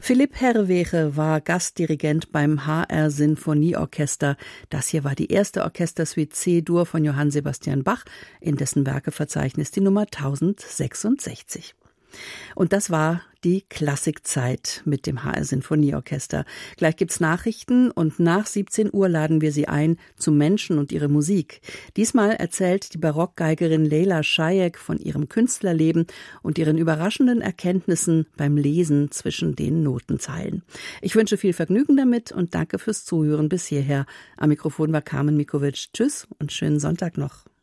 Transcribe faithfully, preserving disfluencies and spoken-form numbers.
Philipp Herreweghe war Gastdirigent beim H R Sinfonieorchester. Das hier war die erste Orchestersuite C-Dur von Johann Sebastian Bach, in dessen Werkeverzeichnis die Nummer tausendsechsundsechzig. Und das war die Klassikzeit mit dem H R Sinfonieorchester. Gleich gibt's Nachrichten und nach siebzehn Uhr laden wir Sie ein zu Menschen und ihre Musik. Diesmal erzählt die Barockgeigerin Leila Shayek von ihrem Künstlerleben und ihren überraschenden Erkenntnissen beim Lesen zwischen den Notenzeilen. Ich wünsche viel Vergnügen damit und danke fürs Zuhören bis hierher. Am Mikrofon war Carmen Mikovic. Tschüss und schönen Sonntag noch.